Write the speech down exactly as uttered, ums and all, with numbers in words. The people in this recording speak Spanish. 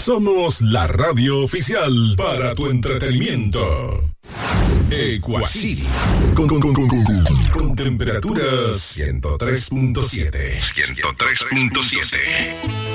Somos la radio oficial para tu entretenimiento. Equacity. Con, con, con, con, con, con temperatura ciento tres punto siete. ciento tres punto siete.